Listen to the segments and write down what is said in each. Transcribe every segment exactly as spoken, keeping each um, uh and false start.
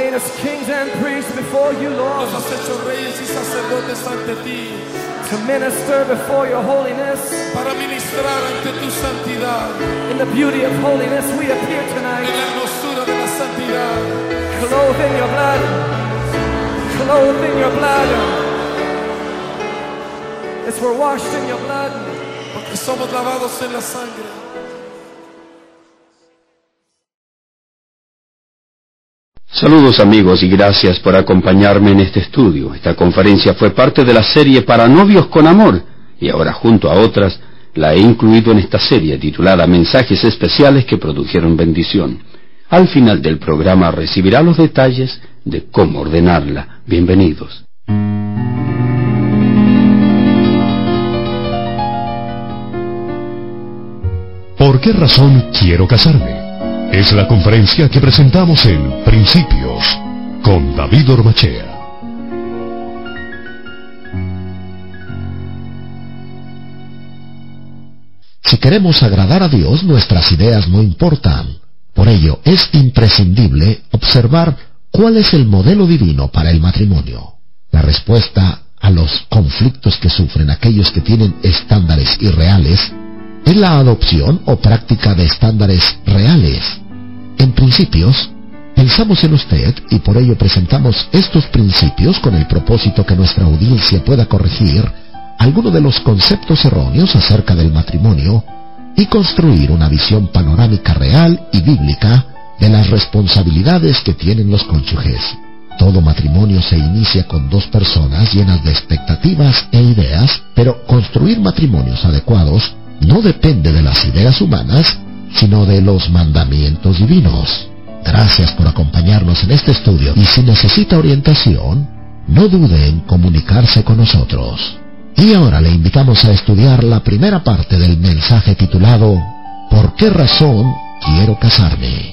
made us kings and priests before you, Lord. Nos has hecho reyes y sacerdotes ante ti. To minister before your holiness. Para ministrar ante tu santidad. In the beauty of holiness we appear tonight. En la hermosura de la santidad. Clothed in your blood. Clothed in your blood. As we're washed in your blood. Porque somos lavados en la sangre. Saludos amigos y gracias por acompañarme en este estudio. Esta conferencia fue parte de la serie Para Novios con Amor y ahora junto a otras la he incluido en esta serie titulada Mensajes Especiales que Produjeron Bendición. Al final del programa recibirá los detalles de cómo ordenarla. Bienvenidos. ¿Por qué razón quiero casarme? Es la conferencia que presentamos en Principios con David Ormachea. Si queremos agradar a Dios, nuestras ideas no importan. Por ello, es imprescindible observar cuál es el modelo divino para el matrimonio. La respuesta a los conflictos que sufren aquellos que tienen estándares irreales es la adopción o práctica de estándares reales. En Principios, pensamos en usted y por ello presentamos estos principios con el propósito que nuestra audiencia pueda corregir algunos de los conceptos erróneos acerca del matrimonio y construir una visión panorámica real y bíblica de las responsabilidades que tienen los cónyuges. Todo matrimonio se inicia con dos personas llenas de expectativas e ideas, pero construir matrimonios adecuados no depende de las ideas humanas, sino de los mandamientos divinos. Gracias por acompañarnos en este estudio y si necesita orientación, no dude en comunicarse con nosotros. Y ahora le invitamos a estudiar la primera parte del mensaje titulado ¿Por qué razón quiero casarme?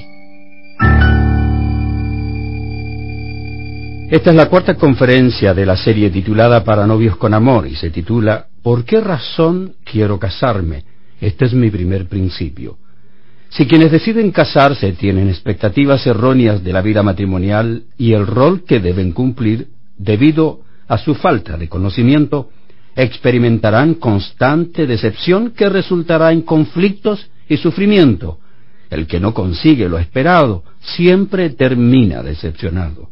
Esta es la cuarta conferencia de la serie titulada Para Novios con Amor y se titula ¿Por qué razón quiero casarme? Este es mi primer principio. Si quienes deciden casarse tienen expectativas erróneas de la vida matrimonial y el rol que deben cumplir debido a su falta de conocimiento, experimentarán constante decepción que resultará en conflictos y sufrimiento. El que no consigue lo esperado siempre termina decepcionado.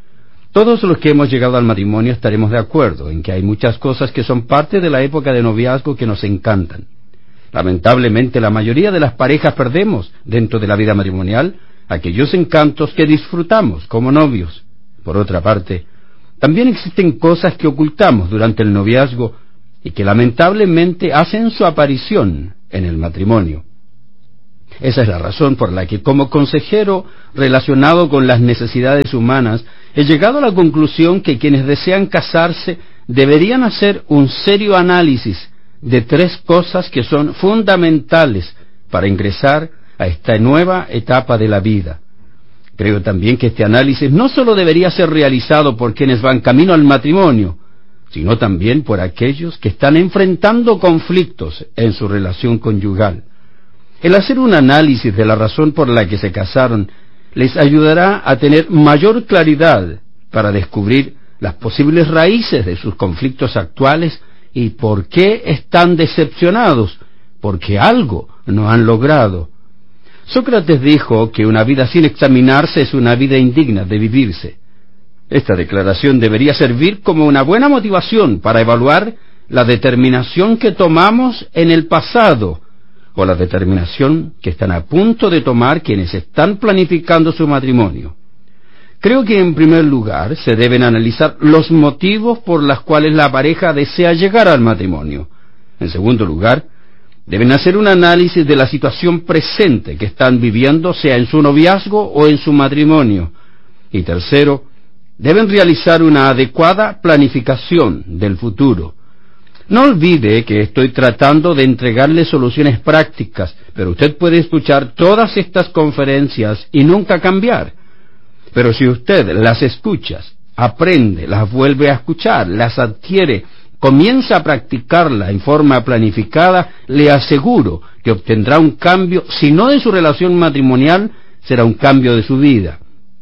Todos los que hemos llegado al matrimonio estaremos de acuerdo en que hay muchas cosas que son parte de la época de noviazgo que nos encantan. Lamentablemente, la mayoría de las parejas perdemos, dentro de la vida matrimonial, aquellos encantos que disfrutamos como novios. Por otra parte, también existen cosas que ocultamos durante el noviazgo y que lamentablemente hacen su aparición en el matrimonio. Esa es la razón por la que, como consejero relacionado con las necesidades humanas, he llegado a la conclusión que quienes desean casarse deberían hacer un serio análisis de tres cosas que son fundamentales para ingresar a esta nueva etapa de la vida. Creo también que este análisis no solo debería ser realizado por quienes van camino al matrimonio, sino también por aquellos que están enfrentando conflictos en su relación conyugal. El hacer un análisis de la razón por la que se casaron les ayudará a tener mayor claridad para descubrir las posibles raíces de sus conflictos actuales y por qué están decepcionados, porque algo no han logrado. Sócrates dijo que una vida sin examinarse es una vida indigna de vivirse. Esta declaración debería servir como una buena motivación para evaluar la determinación que tomamos en el pasado o la determinación que están a punto de tomar quienes están planificando su matrimonio. Creo que en primer lugar se deben analizar los motivos por los cuales la pareja desea llegar al matrimonio. En segundo lugar, deben hacer un análisis de la situación presente que están viviendo, sea en su noviazgo o en su matrimonio. Y tercero, deben realizar una adecuada planificación del futuro. No olvide que estoy tratando de entregarle soluciones prácticas, pero usted puede escuchar todas estas conferencias y nunca cambiar. Pero si usted las escucha, aprende, las vuelve a escuchar, las adquiere, comienza a practicarla en forma planificada, le aseguro que obtendrá un cambio, si no de su relación matrimonial, será un cambio de su vida.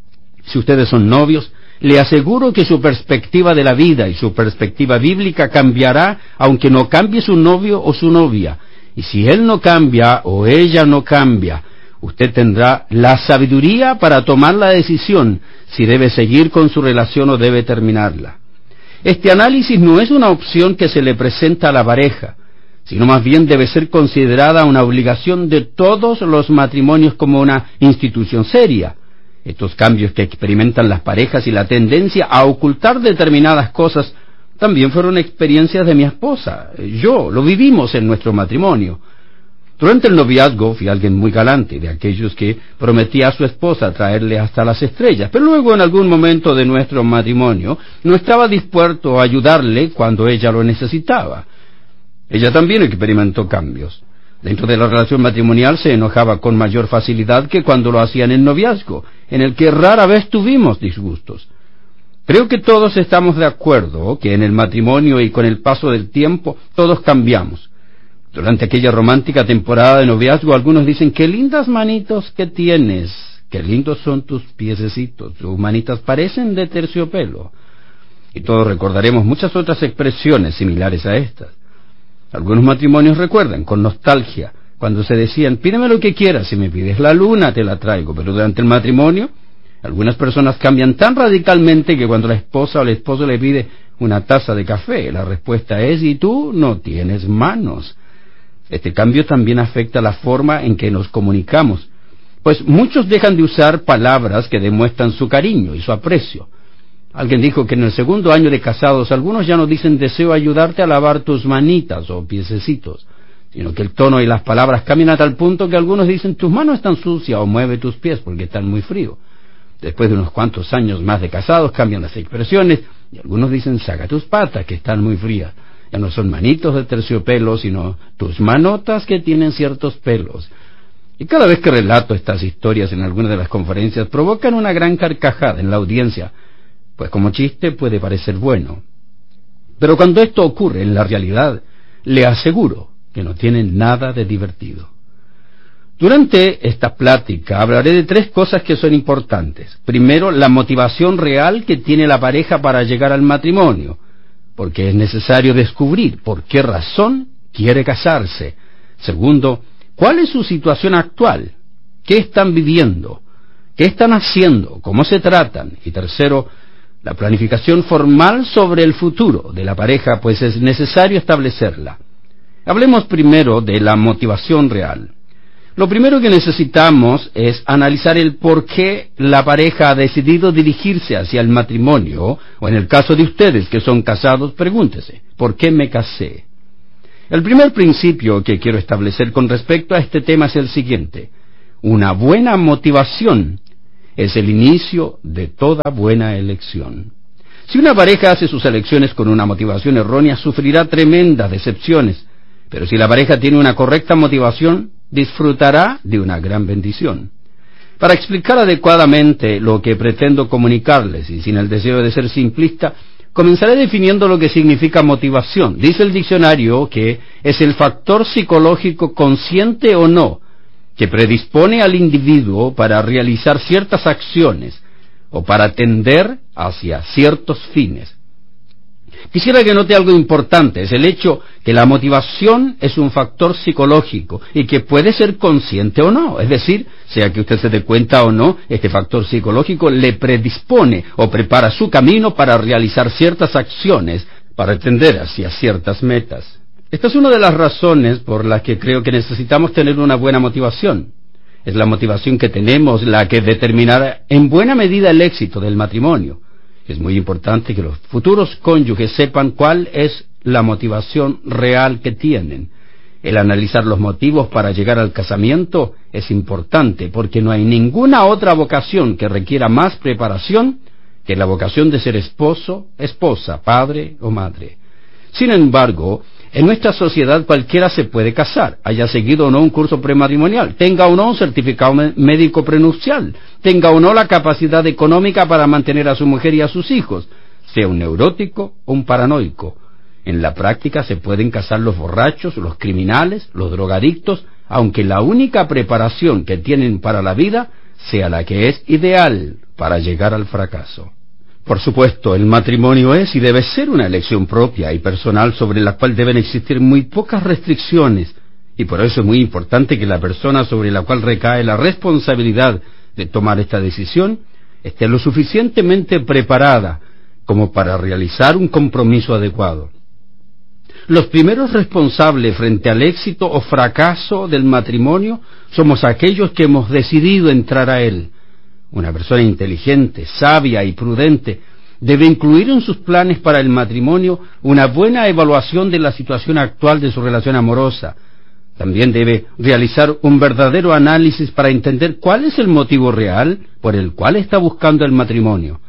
Si ustedes son novios, le aseguro que su perspectiva de la vida y su perspectiva bíblica cambiará, aunque no cambie su novio o su novia. Y si él no cambia o ella no cambia, usted tendrá la sabiduría para tomar la decisión si debe seguir con su relación o debe terminarla. Este análisis no es una opción que se le presenta a la pareja, sino más bien debe ser considerada una obligación de todos los matrimonios como una institución seria. Estos cambios que experimentan las parejas y la tendencia a ocultar determinadas cosas también fueron experiencias de mi esposa. Yo, lo vivimos en nuestro matrimonio. Durante el noviazgo fui alguien muy galante, de aquellos que prometía a su esposa traerle hasta las estrellas, pero luego en algún momento de nuestro matrimonio no estaba dispuesto a ayudarle cuando ella lo necesitaba. Ella también experimentó cambios. Dentro de la relación matrimonial se enojaba con mayor facilidad que cuando lo hacía en el noviazgo, en el que rara vez tuvimos disgustos. Creo que todos estamos de acuerdo que en el matrimonio y con el paso del tiempo todos cambiamos. Durante aquella romántica temporada de noviazgo algunos dicen: qué lindas manitos que tienes, qué lindos son tus piececitos, tus manitas parecen de terciopelo. Y todos recordaremos muchas otras expresiones similares a estas. Algunos matrimonios recuerdan con nostalgia cuando se decían: pídeme lo que quieras, si me pides la luna te la traigo. Pero durante el matrimonio algunas personas cambian tan radicalmente que cuando la esposa o el esposo le pide una taza de café, la respuesta es: ¿y tú no tienes manos? Este cambio también afecta la forma en que nos comunicamos, pues muchos dejan de usar palabras que demuestran su cariño y su aprecio. Alguien dijo que en el segundo año de casados algunos ya no dicen deseo ayudarte a lavar tus manitas o piececitos, sino que el tono y las palabras cambian a tal punto que algunos dicen tus manos están sucias o mueve tus pies porque están muy fríos. Después de unos cuantos años más de casados cambian las expresiones y algunos dicen saca tus patas que están muy frías. Ya no son manitos de terciopelo, sino tus manotas que tienen ciertos pelos. Y cada vez que relato estas historias en alguna de las conferencias provocan una gran carcajada en la audiencia, pues como chiste puede parecer bueno. Pero cuando esto ocurre en la realidad, le aseguro que no tiene nada de divertido. Durante esta plática hablaré de tres cosas que son importantes. Primero, la motivación real que tiene la pareja para llegar al matrimonio, porque es necesario descubrir por qué razón quiere casarse. Segundo, ¿cuál es su situación actual? ¿Qué están viviendo? ¿Qué están haciendo? ¿Cómo se tratan? Y tercero, la planificación formal sobre el futuro de la pareja, pues es necesario establecerla. Hablemos primero de la motivación real. Lo primero que necesitamos es analizar el por qué la pareja ha decidido dirigirse hacia el matrimonio, o en el caso de ustedes que son casados, pregúntese, ¿por qué me casé? El primer principio que quiero establecer con respecto a este tema es el siguiente: una buena motivación es el inicio de toda buena elección. Si una pareja hace sus elecciones con una motivación errónea, sufrirá tremendas decepciones, pero si la pareja tiene una correcta motivación, disfrutará de una gran bendición. Para explicar adecuadamente lo que pretendo comunicarles, y sin el deseo de ser simplista, comenzaré definiendo lo que significa motivación. Dice el diccionario que es el factor psicológico, consciente o no, que predispone al individuo para realizar ciertas acciones o para tender hacia ciertos fines. Quisiera que note algo importante: es el hecho que la motivación es un factor psicológico y que puede ser consciente o no, es decir, sea que usted se dé cuenta o no, este factor psicológico le predispone o prepara su camino para realizar ciertas acciones, para tender hacia ciertas metas. Esta es una de las razones por las que creo que necesitamos tener una buena motivación. Es la motivación que tenemos la que determinará en buena medida el éxito del matrimonio. Es muy importante que los futuros cónyuges sepan cuál es la motivación real que tienen. El analizar los motivos para llegar al casamiento es importante, porque no hay ninguna otra vocación que requiera más preparación que la vocación de ser esposo, esposa, padre o madre. Sin embargo, en nuestra sociedad cualquiera se puede casar, haya seguido o no un curso prematrimonial, tenga o no un certificado médico prenupcial, tenga o no la capacidad económica para mantener a su mujer y a sus hijos, sea un neurótico o un paranoico. En la práctica se pueden casar los borrachos, los criminales, los drogadictos, aunque la única preparación que tienen para la vida sea la que es ideal, para llegar al fracaso. Por supuesto, el matrimonio es y debe ser una elección propia y personal sobre la cual deben existir muy pocas restricciones, y por eso es muy importante que la persona sobre la cual recae la responsabilidad de tomar esta decisión esté lo suficientemente preparada como para realizar un compromiso adecuado. Los primeros responsables frente al éxito o fracaso del matrimonio somos aquellos que hemos decidido entrar a él. Una persona inteligente, sabia y prudente debe incluir en sus planes para el matrimonio una buena evaluación de la situación actual de su relación amorosa. También debe realizar un verdadero análisis para entender cuál es el motivo real por el cual está buscando el matrimonio.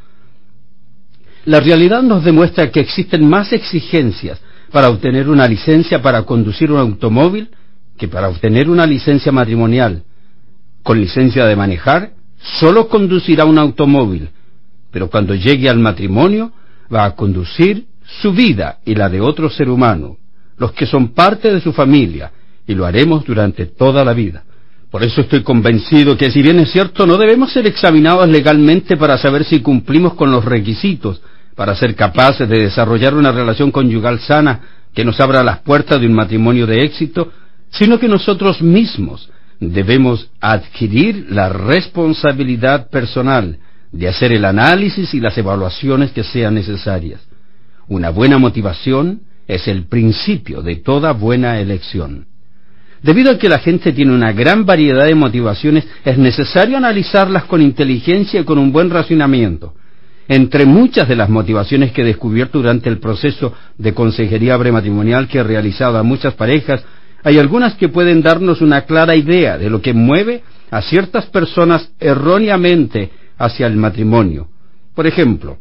La realidad nos demuestra que existen más exigencias para obtener una licencia para conducir un automóvil que para obtener una licencia matrimonial. Con licencia de manejar, solo conducirá un automóvil, pero cuando llegue al matrimonio va a conducir su vida y la de otro ser humano, los que son parte de su familia, y lo haremos durante toda la vida. Por eso estoy convencido que, si bien es cierto, no debemos ser examinados legalmente para saber si cumplimos con los requisitos para ser capaces de desarrollar una relación conyugal sana que nos abra las puertas de un matrimonio de éxito, sino que nosotros mismos debemos adquirir la responsabilidad personal de hacer el análisis y las evaluaciones que sean necesarias. Una buena motivación es el principio de toda buena elección. Debido a que la gente tiene una gran variedad de motivaciones, es necesario analizarlas con inteligencia y con un buen razonamiento. Entre muchas de las motivaciones que he descubierto durante el proceso de consejería prematrimonial que he realizado a muchas parejas, hay algunas que pueden darnos una clara idea de lo que mueve a ciertas personas erróneamente hacia el matrimonio. Por ejemplo,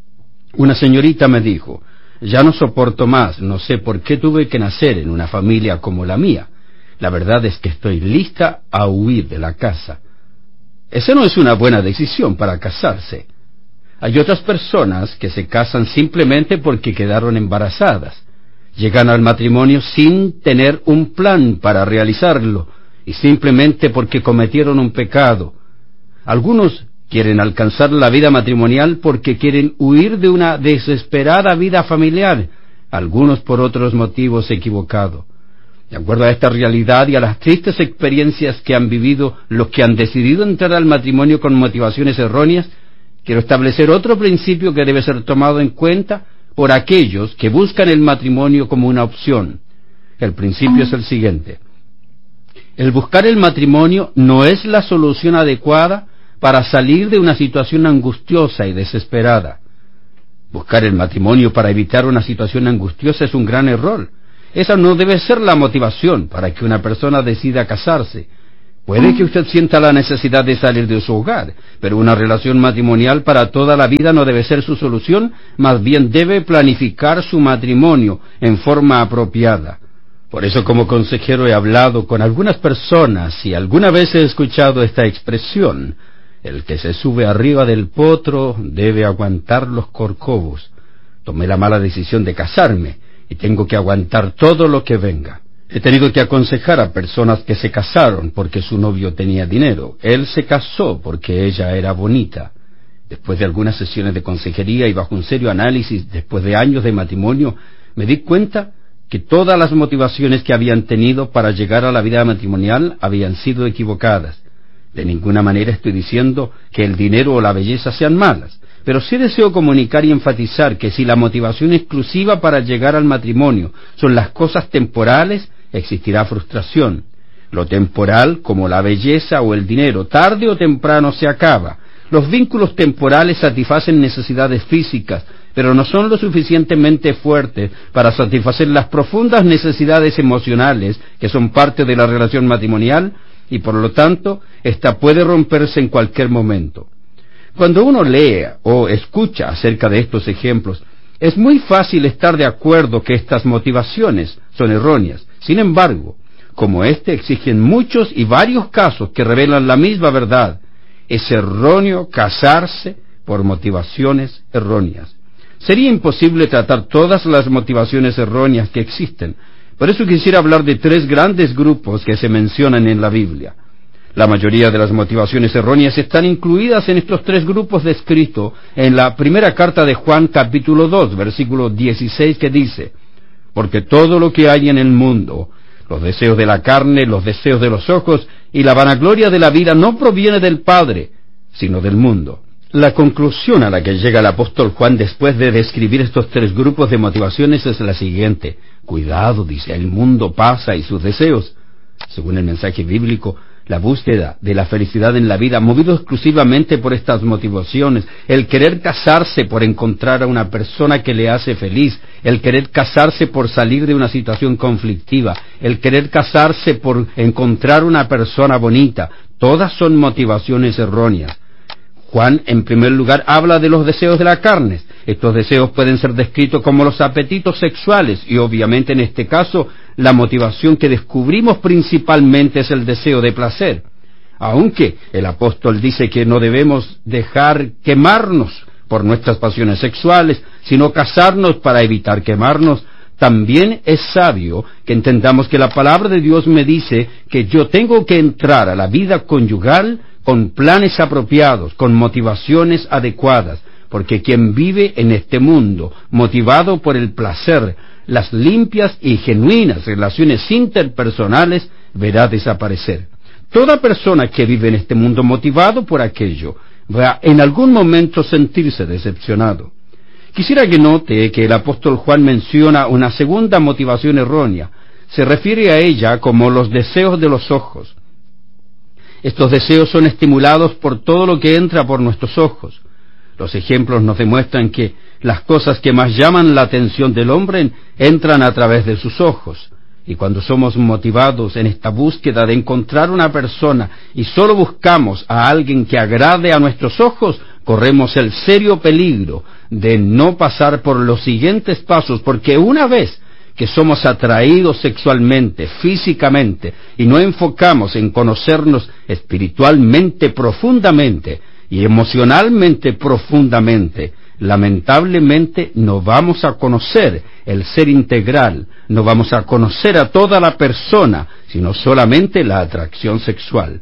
una señorita me dijo: ya no soporto más, no sé por qué tuve que nacer en una familia como la mía. La verdad es que estoy lista a huir de la casa. Esa no es una buena decisión para casarse. Hay otras personas que se casan simplemente porque quedaron embarazadas. Llegan al matrimonio sin tener un plan para realizarlo y simplemente porque cometieron un pecado. Algunos quieren alcanzar la vida matrimonial porque quieren huir de una desesperada vida familiar, algunos por otros motivos equivocados. De acuerdo a esta realidad y a las tristes experiencias que han vivido los que han decidido entrar al matrimonio con motivaciones erróneas, quiero establecer otro principio que debe ser tomado en cuenta por aquellos que buscan el matrimonio como una opción. El principio es el siguiente: el buscar el matrimonio no es la solución adecuada para salir de una situación angustiosa y desesperada. Buscar el matrimonio para evitar una situación angustiosa es un gran error. Esa no debe ser la motivación para que una persona decida casarse. Puede que usted sienta la necesidad de salir de su hogar, pero una relación matrimonial para toda la vida no debe ser su solución, más bien debe planificar su matrimonio en forma apropiada. Por eso, como consejero, he hablado con algunas personas y alguna vez he escuchado esta expresión: el que se sube arriba del potro debe aguantar los corcovos. Tomé la mala decisión de casarme y tengo que aguantar todo lo que venga. He tenido que aconsejar a personas que se casaron porque su novio tenía dinero. Él se casó porque ella era bonita. Después de algunas sesiones de consejería y bajo un serio análisis, después de años de matrimonio, me di cuenta que todas las motivaciones que habían tenido para llegar a la vida matrimonial habían sido equivocadas. De ninguna manera estoy diciendo que el dinero o la belleza sean malas, pero sí deseo comunicar y enfatizar que si la motivación exclusiva para llegar al matrimonio son las cosas temporales, existirá frustración. Lo temporal, como la belleza o el dinero, tarde o temprano se acaba. Los vínculos temporales satisfacen necesidades físicas, pero no son lo suficientemente fuertes para satisfacer las profundas necesidades emocionales que son parte de la relación matrimonial, y por lo tanto, ésta puede romperse en cualquier momento. Cuando uno lee o escucha acerca de estos ejemplos, es muy fácil estar de acuerdo que estas motivaciones son erróneas. Sin embargo, como este, exigen muchos y varios casos que revelan la misma verdad. Es erróneo casarse por motivaciones erróneas. Sería imposible tratar todas las motivaciones erróneas que existen. Por eso quisiera hablar de tres grandes grupos que se mencionan en la Biblia. La mayoría de las motivaciones erróneas están incluidas en estos tres grupos descritos en la primera carta de Juan capítulo dos, versículo dieciséis, que dice: porque todo lo que hay en el mundo, los deseos de la carne, los deseos de los ojos y la vanagloria de la vida, no proviene del Padre, sino del mundo. La conclusión a la que llega el apóstol Juan después de describir estos tres grupos de motivaciones es la siguiente: cuidado, dice, el mundo pasa y sus deseos. Según el mensaje bíblico, la búsqueda de la felicidad en la vida, movido exclusivamente por estas motivaciones, el querer casarse por encontrar a una persona que le hace feliz, el querer casarse por salir de una situación conflictiva, el querer casarse por encontrar una persona bonita, todas son motivaciones erróneas. Juan, en primer lugar, habla de los deseos de la carne. Estos deseos pueden ser descritos como los apetitos sexuales, y obviamente en este caso, la motivación que descubrimos principalmente es el deseo de placer. Aunque el apóstol dice que no debemos dejar quemarnos por nuestras pasiones sexuales, sino casarnos para evitar quemarnos, también es sabio que entendamos que la palabra de Dios me dice que yo tengo que entrar a la vida conyugal con planes apropiados, con motivaciones adecuadas, porque quien vive en este mundo motivado por el placer, las limpias y genuinas relaciones interpersonales verá desaparecer. Toda persona que vive en este mundo motivado por aquello va en algún momento sentirse decepcionado. Quisiera que note que el apóstol Juan menciona una segunda motivación errónea. Se refiere a ella como los deseos de los ojos. Estos deseos son estimulados por todo lo que entra por nuestros ojos. Los ejemplos nos demuestran que las cosas que más llaman la atención del hombre entran a través de sus ojos. Y cuando somos motivados en esta búsqueda de encontrar una persona y solo buscamos a alguien que agrade a nuestros ojos, corremos el serio peligro de no pasar por los siguientes pasos, porque una vez que somos atraídos sexualmente, físicamente, y no enfocamos en conocernos espiritualmente profundamente y emocionalmente profundamente, lamentablemente no vamos a conocer el ser integral, no vamos a conocer a toda la persona, sino solamente la atracción sexual.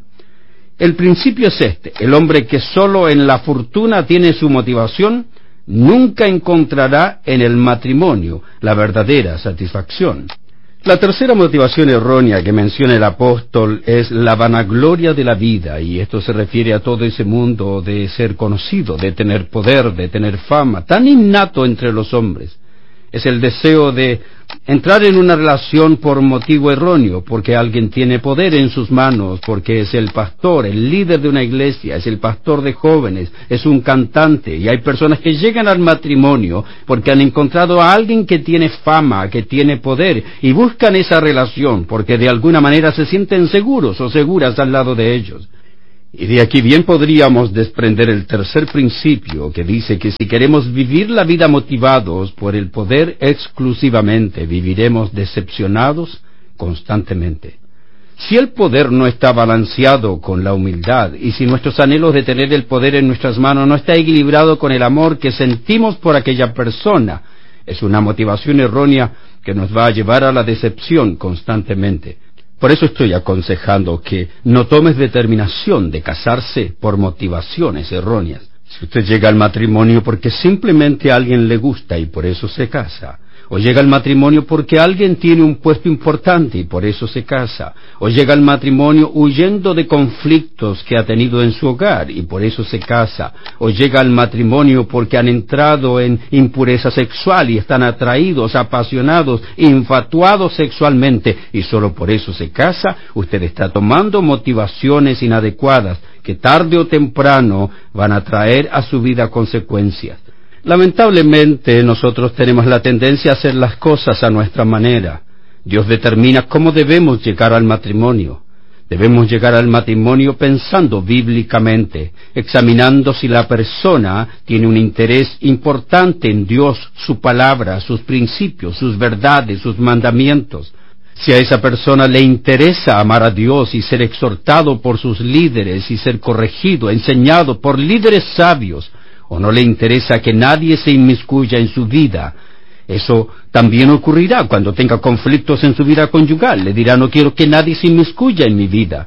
El principio es este: el hombre que solo en la fortuna tiene su motivación, nunca encontrará en el matrimonio la verdadera satisfacción. La tercera motivación errónea que menciona el apóstol es la vanagloria de la vida, y esto se refiere a todo ese mundo de ser conocido, de tener poder, de tener fama, tan innato entre los hombres. Es el deseo de entrar en una relación por motivo erróneo, porque alguien tiene poder en sus manos, porque es el pastor, el líder de una iglesia, es el pastor de jóvenes, es un cantante, y hay personas que llegan al matrimonio porque han encontrado a alguien que tiene fama, que tiene poder, y buscan esa relación porque de alguna manera se sienten seguros o seguras al lado de ellos. Y de aquí bien podríamos desprender el tercer principio, que dice que si queremos vivir la vida motivados por el poder exclusivamente, viviremos decepcionados constantemente. Si el poder no está balanceado con la humildad, y si nuestros anhelos de tener el poder en nuestras manos no está equilibrado con el amor que sentimos por aquella persona, es una motivación errónea que nos va a llevar a la decepción constantemente. Por eso estoy aconsejando que no tomes determinación de casarse por motivaciones erróneas. Si usted llega al matrimonio porque simplemente a alguien le gusta y por eso se casa, o llega al matrimonio porque alguien tiene un puesto importante y por eso se casa, o llega al matrimonio huyendo de conflictos que ha tenido en su hogar y por eso se casa, o llega al matrimonio porque han entrado en impureza sexual y están atraídos, apasionados, infatuados sexualmente y solo por eso se casa, usted está tomando motivaciones inadecuadas que tarde o temprano van a traer a su vida consecuencias. Lamentablemente nosotros tenemos la tendencia a hacer las cosas a nuestra manera. Dios determina cómo debemos llegar al matrimonio. Debemos llegar al matrimonio pensando bíblicamente, examinando si la persona tiene un interés importante en Dios, su palabra, sus principios, sus verdades, sus mandamientos. Si a esa persona le interesa amar a Dios y ser exhortado por sus líderes y ser corregido, enseñado por líderes sabios, o no le interesa que nadie se inmiscuya en su vida, eso también ocurrirá cuando tenga conflictos en su vida conyugal. Le dirá: no quiero que nadie se inmiscuya en mi vida.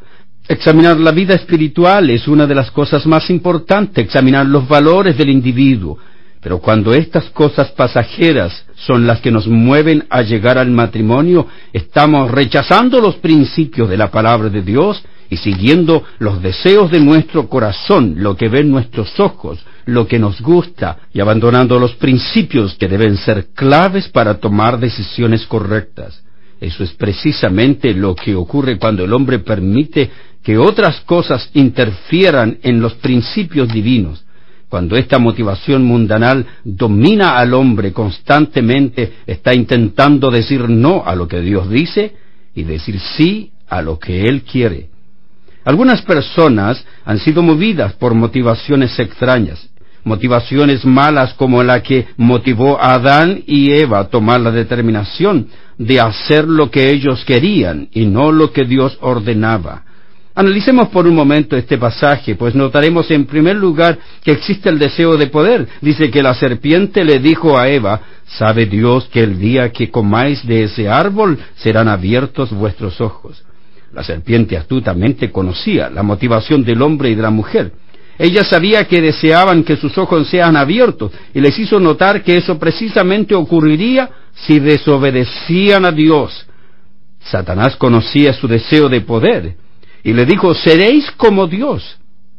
Examinar la vida espiritual es una de las cosas más importantes, examinar los valores del individuo. Pero cuando estas cosas pasajeras son las que nos mueven a llegar al matrimonio, estamos rechazando los principios de la palabra de Dios y siguiendo los deseos de nuestro corazón, lo que ven nuestros ojos, lo que nos gusta, y abandonando los principios que deben ser claves para tomar decisiones correctas. Eso es precisamente lo que ocurre cuando el hombre permite que otras cosas interfieran en los principios divinos. Cuando esta motivación mundanal domina al hombre constantemente, está intentando decir no a lo que Dios dice y decir sí a lo que Él quiere. Algunas personas han sido movidas por motivaciones extrañas, motivaciones malas como la que motivó a Adán y Eva a tomar la determinación de hacer lo que ellos querían y no lo que Dios ordenaba. Analicemos por un momento este pasaje, pues notaremos en primer lugar que existe el deseo de poder. Dice que la serpiente le dijo a Eva: ¿sabe Dios que el día que comáis de ese árbol serán abiertos vuestros ojos? La serpiente astutamente conocía la motivación del hombre y de la mujer. Ella sabía que deseaban que sus ojos sean abiertos y les hizo notar que eso precisamente ocurriría si desobedecían a Dios. Satanás conocía su deseo de poder y le dijo: seréis como Dios.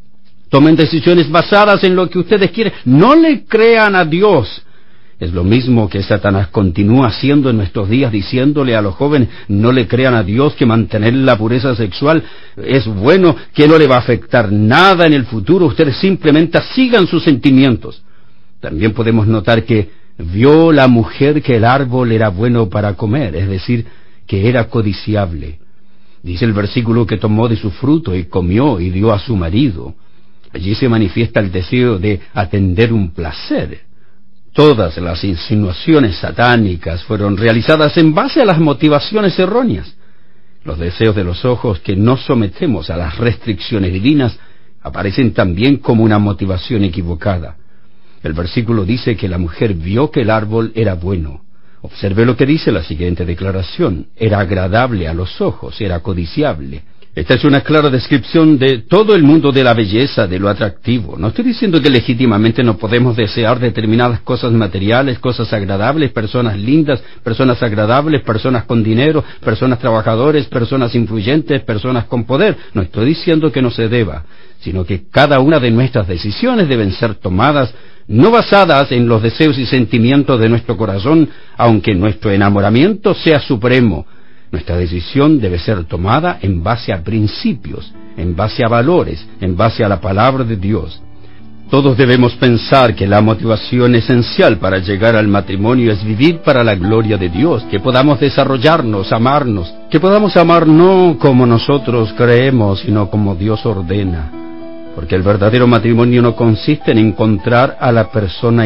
Tomen decisiones basadas en lo que ustedes quieren. No le crean a Dios. Es lo mismo que Satanás continúa haciendo en nuestros días, diciéndole a los jóvenes: no le crean a Dios, que mantener la pureza sexual es bueno, que no le va a afectar nada en el futuro, ustedes simplemente sigan sus sentimientos. También podemos notar que vio la mujer que el árbol era bueno para comer, es decir, que era codiciable. Dice el versículo que tomó de su fruto y comió y dio a su marido. Allí se manifiesta el deseo de atender un placer. Todas las insinuaciones satánicas fueron realizadas en base a las motivaciones erróneas. Los deseos de los ojos que no sometemos a las restricciones divinas aparecen también como una motivación equivocada. El versículo dice que la mujer vio que el árbol era bueno. Observe lo que dice la siguiente declaración: era agradable a los ojos, era codiciable. Esta es una clara descripción de todo el mundo de la belleza, de lo atractivo. No estoy diciendo que legítimamente no podemos desear determinadas cosas materiales, cosas agradables, personas lindas, personas agradables, personas con dinero, personas trabajadores, personas influyentes, personas con poder. No estoy diciendo que no se deba, sino que cada una de nuestras decisiones deben ser tomadas no basadas en los deseos y sentimientos de nuestro corazón, aunque nuestro enamoramiento sea supremo. Nuestra decisión debe ser tomada en base a principios, en base a valores, en base a la palabra de Dios. Todos debemos pensar que la motivación esencial para llegar al matrimonio es vivir para la gloria de Dios, que podamos desarrollarnos, amarnos, que podamos amar no como nosotros creemos, sino como Dios ordena. Porque el verdadero matrimonio no consiste en encontrar a la persona